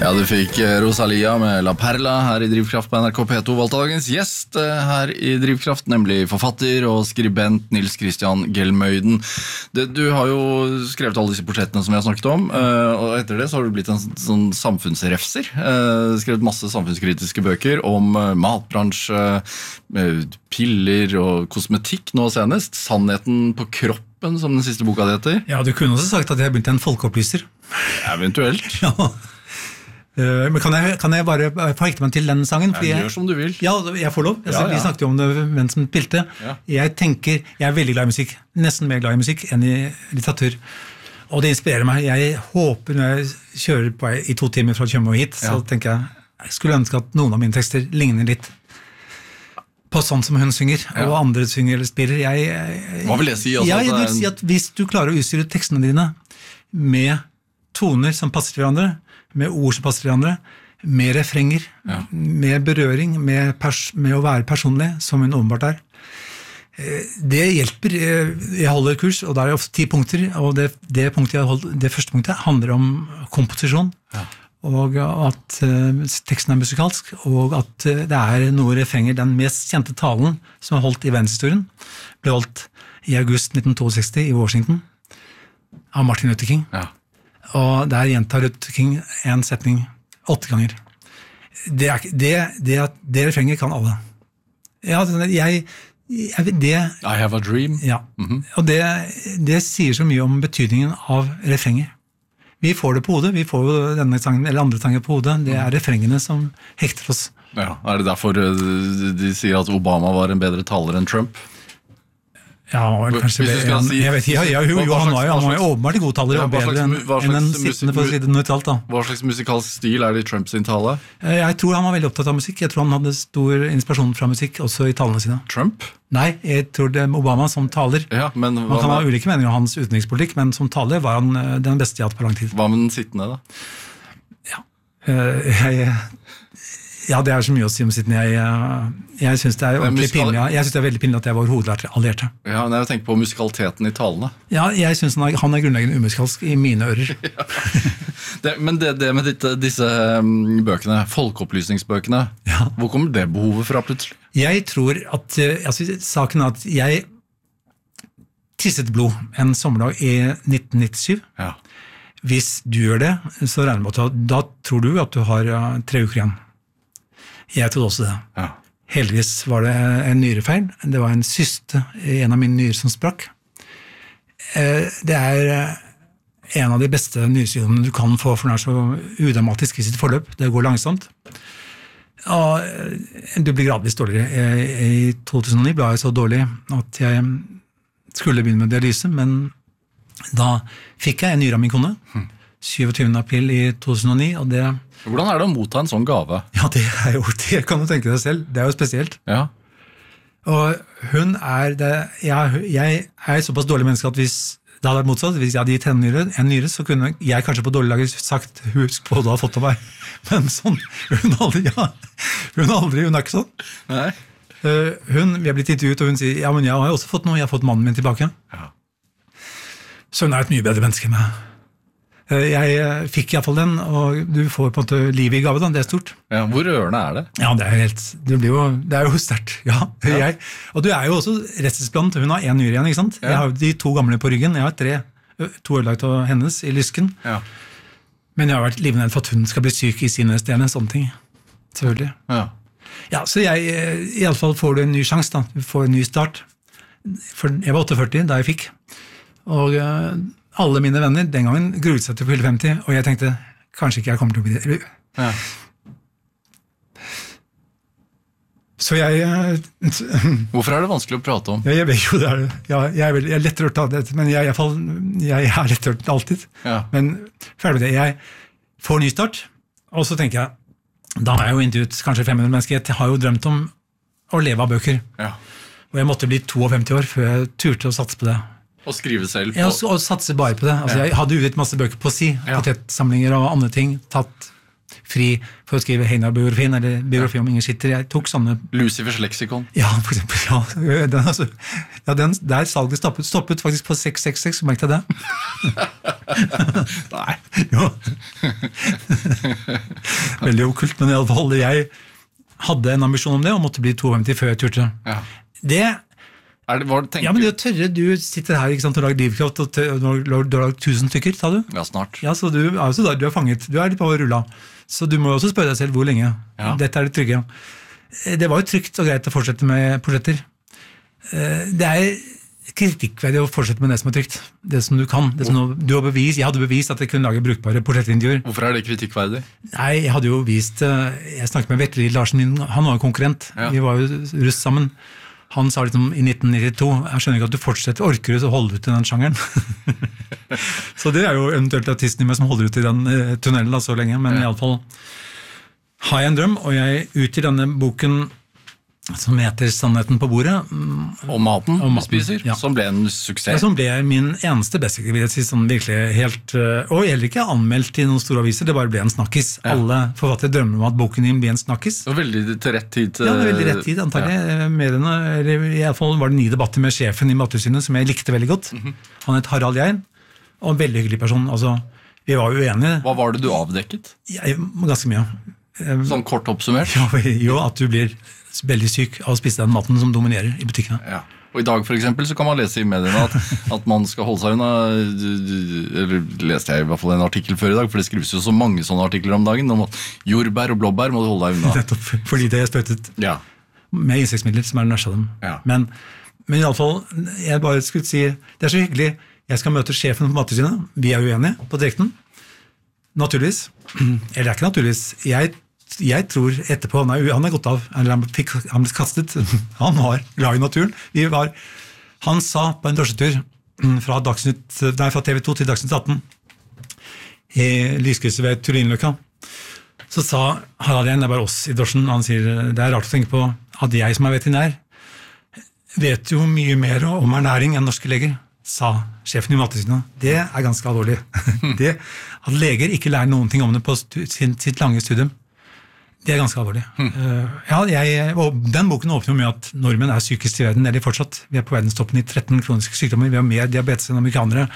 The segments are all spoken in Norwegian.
Ja, du fikk Rosalia med La Perla her i Drivkraft på NRK P2. Valgte dagens gjest her i Drivkraft, nemlig forfatter og skribent Nils Christian Gelmøyden. Du har jo skrevet alle disse portrettene som vi har snakket om, og etter det så har du blitt en sånn samfunnsrefser. Skrevet masse samfunnskritiske bøker om matbransje, piller og kosmetikk nå senest. Sannheten på kroppen, som den siste boka det heter. Ja, du kunne også sagt at jeg begynte en folkeopplyser. Eventuelt. Ja. Men kan jeg bare forhekte meg til den sangen? Gjør som du vil. Ja, jeg får lov. Vi snakket jo om det mens den spilte. Ja. Jeg er veldig glad i musikk. Nesten mer glad i musikk enn i litteratur. Og det inspirerer meg. Jeg håper når jeg kjører på i 2 timer fra Tjøme og hit, så tenker jeg skulle ønske at noen av mine tekster ligner litt på sånn som hun synger, og andre synger eller spiller. Hva vil det si? Altså, jeg vil si at hvis du klarer å utstyre tekstene dine med toner som passer til hverandre, med ord som passer til hverandre, med refrenger, med berøring, med å være personlig, som hun åpenbart er. Det hjelper. Jeg holder kurs, og der er ofte 10 punkter, og det første punktet handler om komposisjon, og at teksten er musikalsk, og at det er noe refrenger. Den mest kjente talen som er holdt i verdenshistorien ble holdt i august 1962 i Washington av Martin Luther King. Ja. Og der gjentar Luther King en setning 8 ganger. Det refrenget kan alle. Ja, I have a dream. Ja, og det sier så mye om betydningen av refrenger. Vi får det på hodet, vi får jo denne sangen eller andre sanger på hodet. Det er refrengene som hekter oss. Ja, er det derfor de sier at Obama var en bedre taler enn Trump? Ja, kanskje jeg vet ikke, han var jo åpenbart god taler og bedre enn en sittende, for å si det nøytralt da. Hva slags musikalsk stil er det i Trump sin tale? Jeg tror han var veldig opptatt av musikk. Jeg tror han hadde stor inspirasjon fra musikk også i talene sine. Trump? Nei, jeg tror det er Obama som taler. Ja, men man kan ha ulike meninger om hans utenrikspolitikk, men som taler var han den beste jeg hatt på lang tid. Hva med den sittende da? Ja, det er så mye å si om sittende. Jeg synes det er ordentlig pinlig. Jeg synes det er veldig pinlig at jeg var hovedallierte. Ja, men jeg tenker på musikaliteten i talene. Ja, jeg synes han er grunnleggende umusikalsk i mine ører. Men det med disse bøkene, folkeopplysningsbøkene, hvor kommer det behovet fra plutselig? Jeg tror at, saken er at jeg tisset blod en sommerdag i 1997. Ja. Hvis du gjør det, så regner jeg med at da tror du at du har 3 uker igjen. Jeg trodde også det. Ja. Heldigvis var det en nyrefeil. Det var en syste i en av mine nyrer som sprakk. Det er en av de beste nyresykdommene du kan få, for den er så udramatisk i sitt forløp. Det går langsomt. Og du blir gradvis dårligere. I 2009 ble jeg så dårlig at jeg skulle begynne med dialyse, men da fikk jeg en nyre av min kone. 27. april i 2009, og det... Hvordan er det å motta en sånn gave? Ja, det kan du tenke deg selv. Det er jo spesielt. Ja. Og hun er det... Jeg er et såpass dårlig menneske at hvis det hadde vært motsatt, hvis jeg hadde gitt henne en nyre, så kunne jeg kanskje på dårlig lager sagt, husk på hva du har fått av meg. Men sånn, hun er ikke sånn. Nei. Vi har blitt intervjuet, og hun sier, ja, men jeg har også fått noe, jeg har fått mannen min tilbake. Ja. Så hun er et mye bedre menneske enn meg. Jeg fikk i hvert fall den, og du får på en måte livet i gave, da. Det er stort. Ja, hvor rørende er det? Ja, det er jo sterkt. Ja. Og du er jo også rettesblant. Hun har 1 nyre igjen, ikke sant? Ja. Jeg har jo de 2 gamle på ryggen. Jeg har 2 ødelagt av hennes i lysken. Ja. Men jeg har vært livredd for at hun skal bli syk i sine stene, sånne ting. Selvfølgelig. Ja, så i alle fall får du en ny sjans, da. Du får en ny start. For jeg var 48 da jeg fikk. Og... alle mine venner den gangen gruet seg til å fylle 50, og jeg tenkte, kanskje ikke jeg kommer til å bli det. Ja. Så Hvorfor er det vanskelig å prate om? Jeg vet jo det er det. Jeg er lettrørt av det, men jeg er lettrørt alltid. Ja. Men ferdig med det. Jeg får ny start, og så tenker jeg, da har jeg jo intervjuet kanskje 500 mennesker, jeg har jo drømt om å leve av bøker. Ja. Og jeg måtte bli 52 år før jeg turte å satse på det. Og skrive selv på... Ja, og satse bare på det. Altså, jeg hadde utgitt masse bøker på si, potetsamlinger og andre ting, tatt fri for å skrive Heinar-biografien, eller biografi om Inger Schitter. Jeg tok sånne... Lucifers leksikon. Ja, for eksempel, der salget stoppet faktisk på 666, merkte jeg det? Nei. Jo. veldig okkult, men i alle fall, jeg hadde en ambisjon om det, og måtte bli 52 før jeg turte. Ja. Det tenker ja, men det tørre, du sitter her ikke sant, og lager drivkraft, og du har lagd 1000 stykker, sa du? Ja, snart. Ja, så du er fanget, du er litt på rulla. Så du må jo også spørre deg selv hvor lenge. Ja. Dette er det trygge. Det var jo trygt og greit å fortsette med portretter. Det er kritikkverdig å fortsette med det som er trygt. Det som du kan. Det som du har bevist. Jeg hadde bevist at jeg kunne lage brukbare portrettintervjuer. Hvorfor er det kritikkverdig? Nei, jeg hadde jo vist jeg snakket med Vetle Larsen, han var jo konkurrent. Ja. Vi var jo russ sammen. Han sa liksom i 1992, jeg skjønner ikke at du fortsetter, orker du å holde ut i den sjangeren? Så det er jo eventuelt artisten i meg som holder ut i den tunnelen da, så lenge, men i alle fall har jeg en drøm, og jeg utgir denne boken som heter Sannheten på bordet. Om maten du spiser, ja. Som ble en suksess. Ja, som ble min eneste beste, vil jeg si, sånn virkelig helt, og heller ikke anmeldt i noen store aviser, det bare ble en snakkis. Ja. Alle forfattere drømmer om at boken din blir en snakkis. Det var veldig til rett tid. Ja, det var veldig rett tid, antagelig. Ja. Eller i alle fall var det 9 debatter med sjefen i Mattilsynet, som jeg likte veldig godt. Han het Harald Geir, og en veldig hyggelig person. Altså, vi var jo uenige. Hva var det du avdekket? Ganske mye. Sånn kort oppsummert? Jo, at du blir veldig syk av å spise den maten som dominerer i butikkene. Ja. Og i dag for eksempel så kan man lese i mediene at man skal holde seg unna, eller leste jeg i hvert fall en artikkel før i dag, for det skrives jo så mange sånne artikler om dagen, om at jordbær og blåbær må du holde deg unna. Nettopp, fordi det er støttet med insektsmidler som er den verste av dem. Ja. Men i alle fall, jeg bare skulle si, det er så hyggelig, jeg skal møte sjefen på Mattilsynet, vi er uenige på direkten, naturligvis, eller det er ikke naturligvis, jeg tror etterpå, han er gått av, eller han ble kastet, han var glad i naturen. Han sa på en drosjetur fra TV 2 til Dagsnytt 18 i lyskrysset ved Turinløkka, så sa Harald igjen, det er bare oss i drosjen, han sier, det er rart å tenke på at jeg som er veterinær vet jo mye mer om ernæring enn norske leger, sa sjefen i Mattilsynet. Det er ganske alvorlig. Det at leger ikke lærer noen ting om det på sitt lange studium. Det er ganske alvorlig. Og den boken åpner jo med at nordmenn er sykest i verden, eller fortsatt. Vi er på verdenstoppen i 13 kroniske sykdommer, vi har mer diabetes enn amerikanere.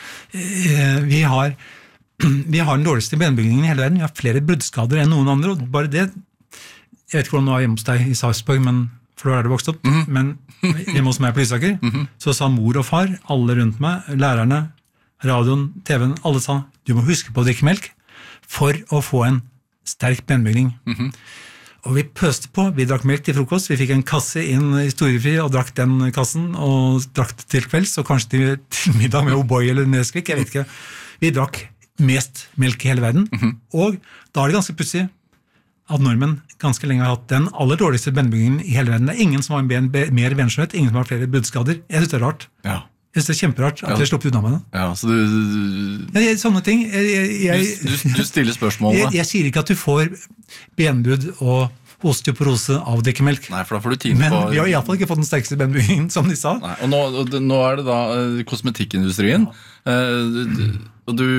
Vi har den dårligste benbygningen i hele verden, vi har flere bruddskader enn noen andre, og bare det, jeg vet ikke hvordan det var hjemme hos deg i Sarpsborg, for da er det vokst opp, men hjemme hos meg på Lysaker, så sa mor og far, alle rundt meg, lærerne, radioen, TV-en, alle sa, du må huske på å drikke melk for å få en sterk benbygning. Og vi pøste på, vi drakk melk til frokost, vi fikk en kasse inn i Storefri og drakk den kassen, og drakk til kvelds, og kanskje til middag med O'boy eller Nesquik, jeg vet ikke. Vi drakk mest melk i hele verden, og da er det ganske pussig at nordmenn ganske lenge har hatt den aller dårligste benbyggingen i hele verden. Det er ingen som har mer benskjønhet, ingen som har flere bruddskader. Jeg synes det er rart. Ja. Jeg synes det er kjemperart at jeg sluppet unna med det. Ja, så sånne ting. Du stiller spørsmålene. Jeg sier ikke at du får benbrudd og osteoporose av å drikke melk. Nei, for da får du tid på... Men vi har i hvert fall ikke fått den sterkeste benbyggingen, som de sa. Nei, og nå er det da kosmetikkindustrien. Og du...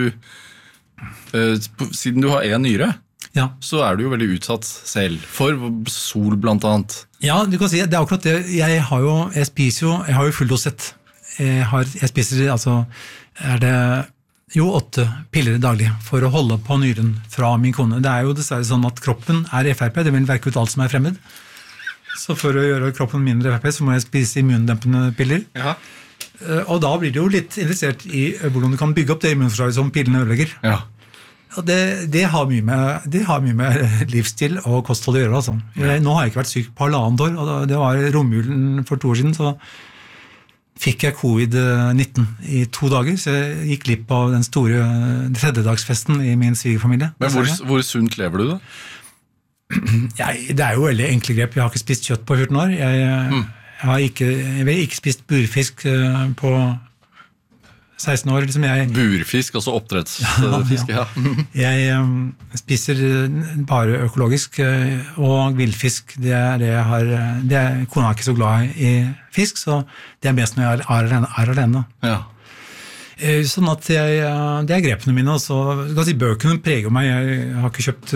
Siden du har en nyre, så er du jo veldig utsatt selv for sol blant annet. Ja, du kan si, det er akkurat det. Jeg har jo full dosett. Jeg spiser, altså, er det jo 8 piller daglig for å holde på nyren fra min kone. Det er jo dessverre sånn at kroppen er FRP, det vil verke ut alt som er fremmed. Så for å gjøre kroppen mindre FRP, så må jeg spise immundempende piller. Ja. Og da blir det jo litt interessert i hvordan du kan bygge opp det immunforsvaret som pillene ødelegger. Ja. Og det har mye med livsstil og kosthold å gjøre. Altså. Nå har jeg ikke vært syk på 1,5 år, og det var romjulen for 2 år siden, så fikk jeg covid-19 i 2 dager, så jeg gikk glipp av den store tredjedagsfesten i min svigerfamilie. Men hvor sunt lever du da? Det er jo veldig enkle grep. Jeg har ikke spist kjøtt på 14 år. Jeg har ikke spist burfisk på 16 år. Liksom burfisk, altså oppdrettsfisk? Ja. Jeg spiser bare økologisk, og villfisk, det er det jeg har. Kona er ikke så glad i fisk, så det er mest når jeg er alene. Ja. Sånn at det er grepene mine. Så, bøkene preger meg. Jeg har ikke kjøpt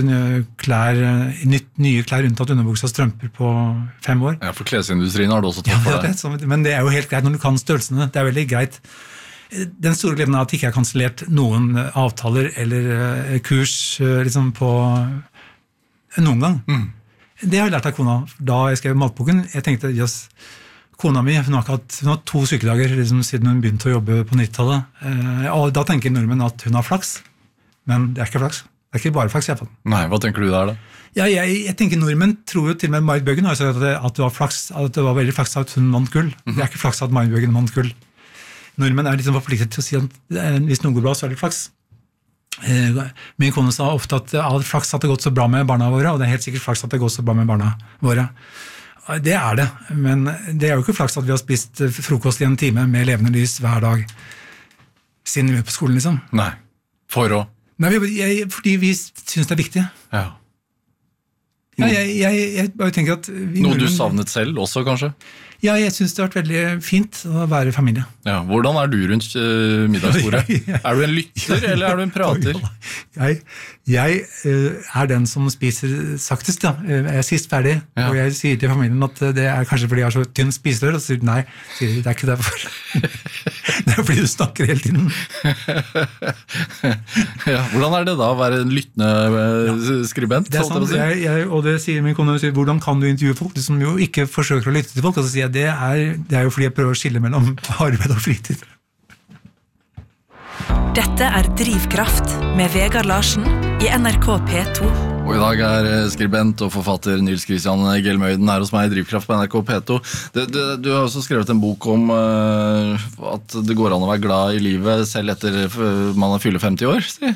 nye klær unntatt underbuksa og strømper på 5 år. Ja, for klesindustrien har det også tatt for deg. Men det er jo helt greit når du kan størrelsene. Det er veldig greit. Den store gleden er at jeg ikke har kansellert noen avtaler eller kurs liksom på noen gang. Det har jeg lært av kona. Da jeg skrev matboken, jeg tenkte, yes, kona mi, hun har 2 sykedager liksom, siden hun begynte å jobbe på 90-tallet. Og da tenker nordmenn at hun har flaks, men det er ikke flaks. Det er ikke bare flaks i hvert fall. Nei, hva tenker du der da? Ja, jeg tenker nordmenn tror jo til og med Marit Bjørgen har sagt at det var flaks, at det var veldig flaks at hun vant gull. Det er ikke flaks at Marit Bjørgen vant gull. Nordmenn er liksom forpliktet til å si at hvis noe går bra, så er det flaks. Min kone sa ofte at flaks at det har gått så bra med barna våre, og det er helt sikkert flaks at det går så bra med barna våre. Det er det, men det er jo ikke flaks at vi har spist frokost i en time med levende lys hver dag siden vi er på skolen, liksom. Nei, for å? Nei, fordi vi synes det er viktig. Ja. Ja, jeg bare tenker at noe du savnet selv også, kanskje? Ja, jeg synes det har vært veldig fint å være familie. Ja, hvordan er du rundt middagsbordet? Er du en lytter, eller er du en prater? Jeg er den som spiser saktest, ja. Jeg er sist ferdig, og jeg sier til familien at det er kanskje fordi jeg har så tynn spiserør, og så sier nei, det er ikke derfor. Det er fordi du snakker hele tiden. Ja, hvordan er det da å være en lyttende skribent? Det er sant, og det sier min kone, hvordan kan du intervjue folk som jo ikke forsøker å lytte til folk, og så sier jeg det er jo fordi jeg prøver å skille mellom arbeid og fritid. Dette er Drivkraft med Vegard Larsen i NRK P2. Og i dag er skribent og forfatter Nils Kristian Gelmøyden her hos meg i Drivkraft på NRK P2. Du har også skrevet en bok om at det går an å være glad i livet selv etter man har fyller 50 år, si.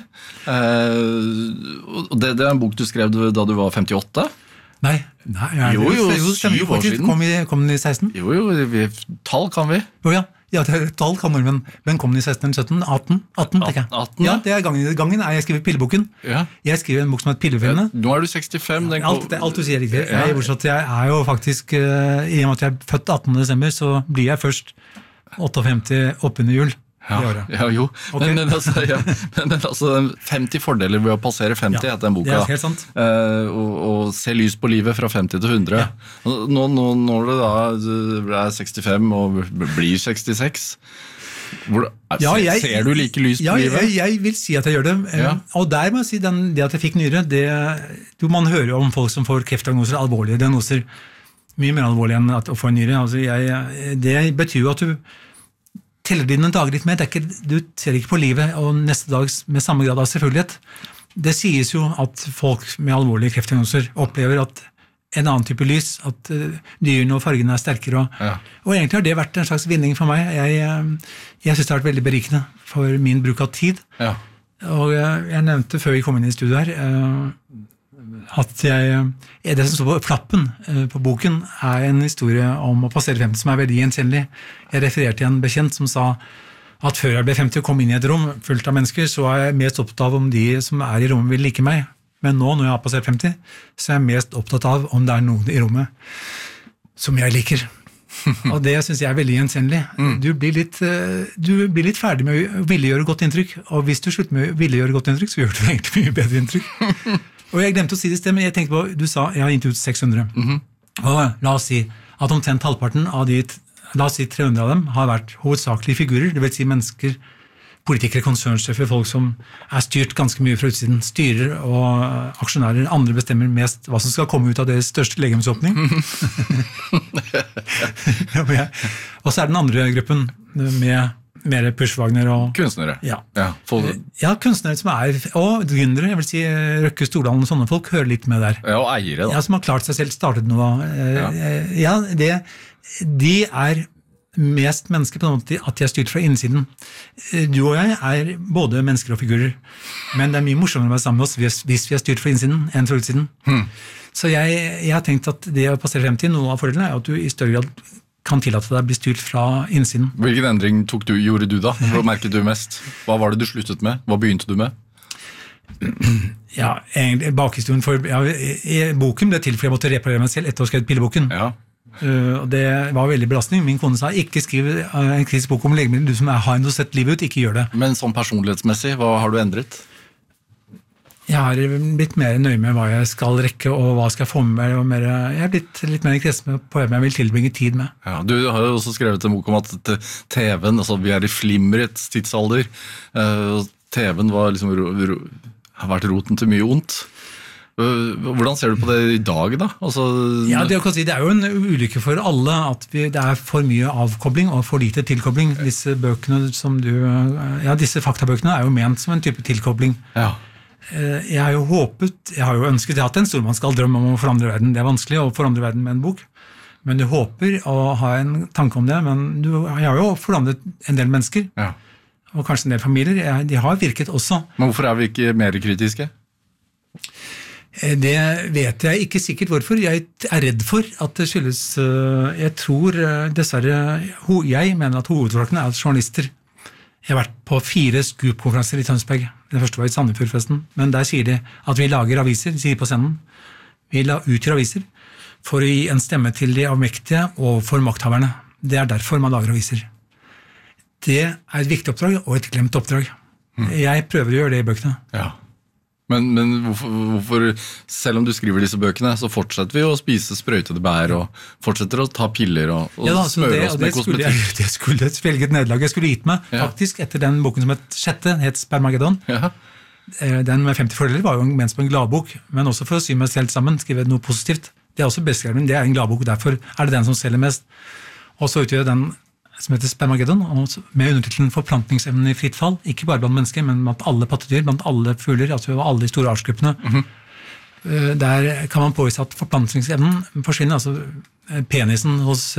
Det er en bok du skrev da du var 58? Nei, jo, 7 år siden. Kom den i 16? Jo, tall kan vi. Ja, tall kan nordmenn, men kom den i 16, 17, 18, tenker jeg. 18, ja, det er gangen jeg skriver pilleboken. Ja. Jeg skriver en bok som heter Pillefilmene. Nå er du 65. Alt du sier riktig. Jeg er jo faktisk, i og med at jeg er født 18. desember, så blir jeg først 58 oppunder jul. Ja, jo. Okay. Men altså 50 fordeler ved å passere 50 heter den boka. Det er helt sant. Og se lys på livet fra 50 til 100. Ja. Når du da er 65 og blir 66, ser du like lys på livet? Jeg vil si at jeg gjør det. Og der må jeg si, det at jeg fikk nyre, man hører om folk som får kreftdiagnoser, alvorlige diagnoser, mye mer alvorlige enn å få en nyre. Altså, det betyr jo at du teller dine dager litt mer, du ser ikke på livet og neste dag med samme grad av selvfølgelighet. Det sies jo at folk med alvorlige kreftdiagnoser opplever at en annen type lys, at dyrene og fargene er sterkere. Og egentlig har det vært en slags vinning for meg. Jeg synes det har vært veldig berikende for min bruk av tid. Ja. Og jeg nevnte før vi kom inn i studio her, at det som står på flappen på boken er en historie om å passere 50 som er veldig gjenkjennelig. Jeg refererte til en bekjent som sa at før jeg ble 50 og kom inn i et rom fullt av mennesker, så er jeg mest opptatt av om de som er i rommet vil like meg. Men nå, når jeg har passert 50, så er jeg mest opptatt av om det er noen i rommet som jeg liker. Og det synes jeg er veldig gjenkjennelig. Du blir litt ferdig med å ville gjøre godt inntrykk, og hvis du slutter med å ville gjøre godt inntrykk, så gjør du egentlig mye bedre inntrykk. Og jeg glemte å si det i sted, men jeg tenkte på, du sa, jeg har intervjuet 600. Og la oss si at omtrent halvparten av la oss si 300 av dem har vært hovedsakelige figurer, det vil si mennesker, politikere, konsernsjefer, folk som er styrt ganske mye fra utsiden, styrer og aksjonærer, andre bestemmer mest hva som skal komme ut av deres største legemsåpning. Og så er den andre gruppen med mer Pushwagner og kunstnere. Ja, kunstnere som og gründere, jeg vil si Røkke Stordalen og sånne folk hører litt med der. Ja, og eiere da. Ja, som har klart seg selv, startet noe. De er mest mennesker på den måten at de er styrt fra innsiden. Du og jeg er både mennesker og figurer, men det er mye morsommere å være sammen med oss hvis vi er styrt fra innsiden enn fra utsiden. Så jeg har tenkt at det å passere 50, noe av fordelene er at du i større grad kan tillate deg å bli styrt fra innsiden. Hvilken endring gjorde du da? Hva merket du mest? Hva var det du sluttet med? Hva begynte du med? Ja, egentlig bakhistorien for boken ble til fordi jeg måtte reparere meg selv etter å ha skrevet pilleboken. Ja. Og det var veldig belastning. Min kone sa, ikke skriv en kritisk bok om legemiddel, du som har noe sett livet ut, ikke gjør det. Men sånn personlighetsmessig, hva har du endret? Jeg har blitt mer nøye med hva jeg skal rekke og hva skal jeg få med meg. Jeg har blitt litt mer kresen med på hvem jeg vil tilbringe tid med. Ja, du har jo også skrevet en bok om at TV-en, altså vi er i flimmerets tidsalder, TV-en var liksom, har vært roten til mye ondt. Hvordan ser du på det i dag da? Altså... Ja, det er jo en ulykke for alle at det er for mye avkobling og for lite tilkobling. Disse bøkene disse faktabøkene er jo ment som en type tilkobling. Ja. Jeg har jo ønsket, jeg har hatt en stormannsgal drøm om å forandre verden. Det er vanskelig å forandre verden med en bok, men du håper å ha en tanke om det, men jeg har jo forandret en del mennesker, og kanskje en del familier, de har virket også. Men hvorfor er vi ikke mer kritiske? Det vet jeg ikke sikkert hvorfor. Jeg er redd for at det skyldes, jeg tror dessverre, jeg mener at hovedårsaken er journalister. Jeg har vært på 4 Scoop-konferanser i Tønsberg. Den første var i Sandefjord forresten. Men der sier de at vi lager aviser, de sier på scenen. Vi utgjør aviser for å gi en stemme til de avmektige og for makthaverne. Det er derfor man lager aviser. Det er et viktig oppdrag og et glemt oppdrag. Jeg prøver å gjøre det i bøkene. Ja. Men hvorfor, selv om du skriver disse bøkene, så fortsetter vi å spise sprøytede bær og fortsetter å ta piller og smøre oss med kosmetikk. Det skulle et velget nederlag. Jeg skulle gitt meg faktisk etter den boken som het Spermageddon. Ja. Den med 50 fordeler var jo ment som en gladbok, men også for å sy meg selv sammen, skrive noe positivt. Det er også bestskrevet, det er en gladbok, derfor er det den som selger mest. Og så utgjør den som heter Spermageddon, med undertitelen Forplantningsevnen i fritt fall, ikke bare blant mennesker, men blant alle pattedyr, blant alle fugler, altså alle de store artsgruppene. Der kan man påvise at forplantningsevnen forsvinner, altså penisen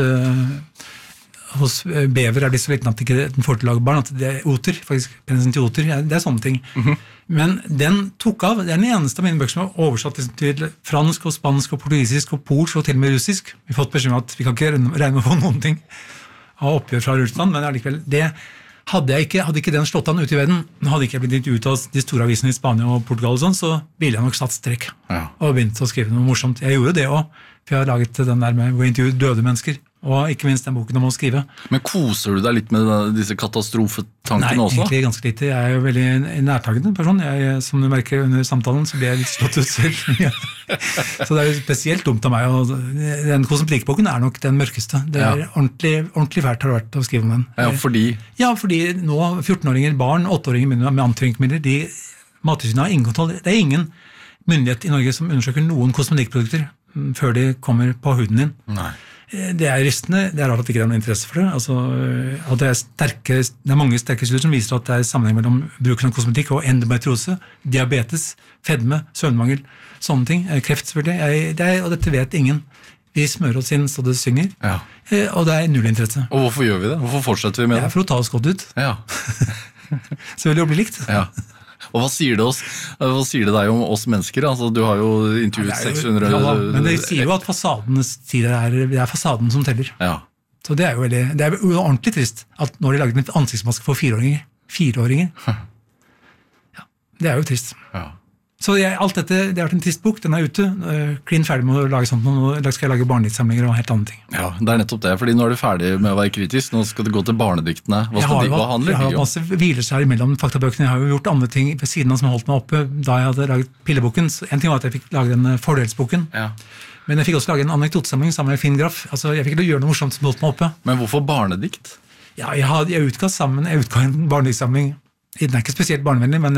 hos bever er blitt så liten at den får til å lage barn, at det er oter, faktisk, penisen til oter, det er sånne ting. Men den tok av, det er den eneste av mine bøker som er oversatt til fransk og spansk og portugisisk og polsk og til og med russisk. Vi har fått beskjed om at vi kan ikke regne med å få noen ting av oppgjør fra Russland, men allikevel, hadde ikke den slått an ute i verden, hadde ikke jeg blitt intervjuet av de store avisene i Spania og Portugal og sånn, så ville jeg nok satt strekk og begynt å skrive noe morsomt. Jeg gjorde det også, for jeg har laget den der med å intervjue døde mennesker, og ikke minst den boken om å skrive. Men koser du deg litt med disse katastrofetankene også? Nei, egentlig ganske lite. Jeg er jo veldig nærtagende person. Som du merker under samtalen, så blir jeg litt slått ut selv. Så det er jo spesielt dumt av meg. Og den kosmetikkboken er nok den mørkeste. Det er ordentlig fælt har det vært å skrive om den. Ja, fordi? Ja, fordi nå 14-åringer, barn, 8-åringer begynner med antivirkemidler. Mattilsynet har ingen kontroll. Det er ingen myndighet i Norge som undersøker noen kosmetikkprodukter før de kommer på huden din. Nei. Det er rystende, det er rart at det ikke er noen interesse for det. Altså, at det er mange sterke studier som viser at det er sammenheng mellom bruken av kosmetikk og endometriose, diabetes, fedme, søvnmangel, sånne ting, kreft selvfølgelig, og dette vet ingen. Vi smører oss inn så det synger, og det er null interesse. Og hvorfor gjør vi det? Hvorfor fortsetter vi med det? Det er for å ta oss godt ut. Ja. Så vil det jo bli likt. Ja. Og hva sier det deg om oss mennesker? Altså, du har jo intervjuet 600... men det sier jo at det er fasaden som teller. Ja. Så det er jo ordentlig trist at når de lager en ansiktsmaske for 4-åringer. Ja, det er jo trist. Ja. Så alt dette, det har vært en trist bok, den er ute, klin ferdig med å lage sånt, nå skal jeg lage barnediktsamlinger og helt andre ting. Ja, det er nettopp det, fordi nå er du ferdig med å være kritisk, nå skal du gå til barnediktene. Hva handler de om? Jeg har masse hvileskjær imellom faktabøkene, jeg har jo gjort andre ting ved siden av som holdt meg oppe da jeg hadde laget pilleboken. En ting var at jeg fikk lage den fordelsboken, men jeg fikk også lage en anekdotesamling sammen med Finn Graff, altså jeg fikk ikke gjøre noe morsomt som holdt meg oppe. Men hvorfor barnedikt? Ja, jeg utga en barnediktsamling. Den er ikke spesielt barnevennlig, men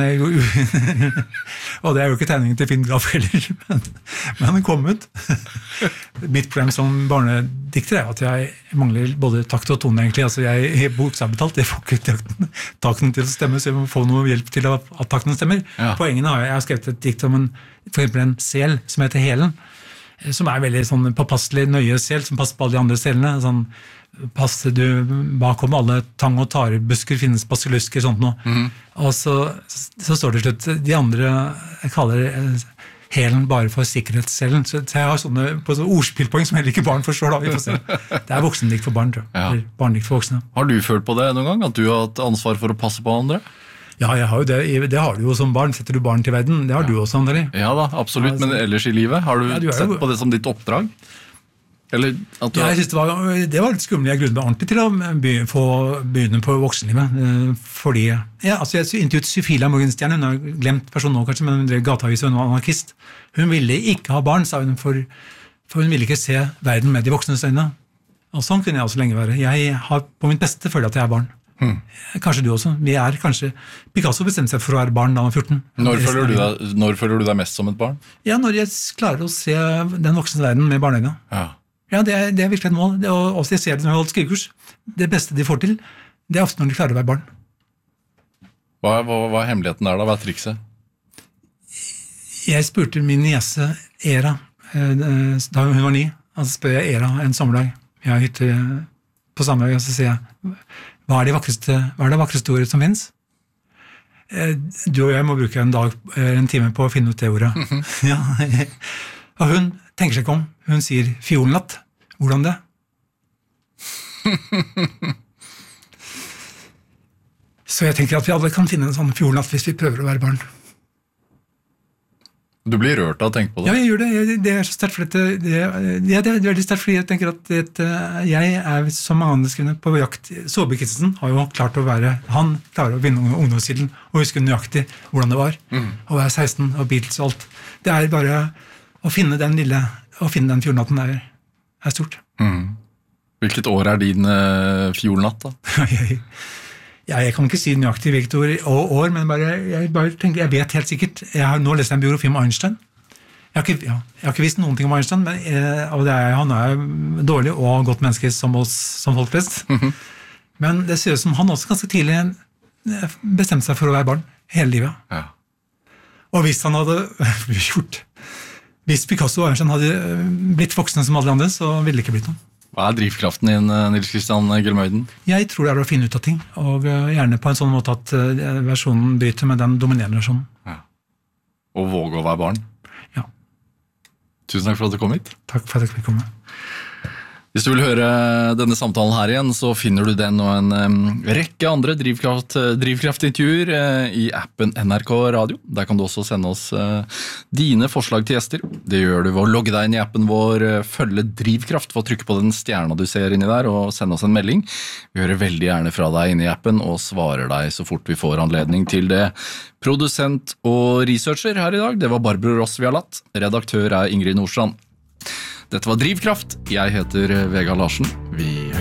og det er jo ikke tegningen til Finn Graff heller, men den kom ut. Mitt problem som barnedikter er at jeg mangler både takt og tone egentlig, altså jeg bokstavelig talt, jeg får ikke takten til å stemme, så jeg må få noe hjelp til at takten stemmer. Poengene har jeg har skrevet et dikt om for eksempel en sel som heter Helen, som er veldig sånn påpasselig nøye sel, som passer på alle de andre selene, sånn passer du bakom alle tang- og tarebusker finnes basilusker sånt noe. Og så står det til slutt de andre jeg kaller Helen bare for sikkerhetsselen, så jeg har sånne ordspillpoeng som heller ikke barn forstår da, vi får se. Det er voksendikt for barn, tror jeg. Eller barnedikt for voksne. Har du følt på det noen gang, at du har hatt ansvar for å passe på andre? Ja, jeg har jo det. Det har du jo som barn. Setter du barn til verden? Det har du også, André. Ja da, absolutt, men ellers i livet, har du sett på det som ditt oppdrag? Eller at du jeg synes det var litt skummelig. Jeg grunnet meg ordentlig til å begynne på voksenlivet. Fordi, altså jeg intervjuet Syfila Morgenstjerne, hun har glemt personen nå kanskje, men hun drev gateavis og hun var anarkist. Hun ville ikke ha barn, sa hun, for hun ville ikke se verden med de voksnes øyne. Og sånn kunne jeg også lenge være. På mitt beste føler jeg at jeg er barn. Kanskje du også. Picasso bestemte seg for å være barn da han var 14. Når føler du deg mest som et barn? Ja, når jeg klarer å se den voksne verden med barneøyne. Ja, det er virkelig et mål. Og også jeg ser det når jeg har holdt skrivekurs. Det beste de får til, det er ofte når de klarer å være barn. Hva er hemmeligheten der da? Hva er trikset? Jeg spurte min niese Era, da hun var 9, og så spør jeg Era en sommerdag. Jeg har hytte på Sandøy, og så sier jeg, hva er det vakreste ordet som finnes? Du og jeg må bruke en time på å finne ut det ordet. Ja. Og hun tenker seg ikke om. Hun sier fiolenlatt. Hvordan det? Så jeg tenker at vi alle kan finne en sånn fiolenlatt hvis vi prøver å være barn. Du blir rørt av å tenke på det? Ja, jeg gjør det. Det er så sterkt, for det er veldig sterkt, fordi jeg tenker at jeg er som mange andre skrivende på jakt. Saabye Christensen har jo klart han klarer å vinne ungdomstiden og huske nøyaktig hvordan det var. Å være 16 og Beatles og alt. Det er bare å finne den fiolenatten er stort. Hvilket år er din fiolenatt da? Jeg kan ikke si nøyaktig hvilket år, men jeg tenker, jeg vet helt sikkert. Jeg har nå lest en biografi om Einstein. Jeg har ikke visst noen ting om Einstein, han er dårlig og godt menneske som folk flest. Men det ser ut som han også ganske tidlig bestemte seg for å være barn hele livet. Ja. Og hvis Picasso og Einstein hadde blitt voksne som alle andre, så ville det ikke blitt noe. Hva er drivkraften din, Nils Kristian Gelmøyden? Jeg tror det er å finne ut av ting, og gjerne på en sånn måte at versjonen bryter med den dominerende versjonen. Ja. Og våge å være barn? Ja. Tusen takk for at du kom hit. Takk for at jeg fikk komme. Hvis du vil høre denne samtalen her igjen, så finner du den og en rekke andre drivkraftintervjuer i appen NRK Radio. Der kan du også sende oss dine forslag til gjester. Det gjør du ved å logge deg inn i appen vår, følge Drivkraft, få trykke på den stjerna du ser inni der, og sende oss en melding. Vi hører veldig gjerne fra deg inne i appen, og svarer deg så fort vi får anledning til det. Produsent og researcher her i dag, det var Barbro Ross Vialat. Redaktør er Ingrid Nordstrand. Dette var Drivkraft. Jeg heter Vegard Larsen. Vi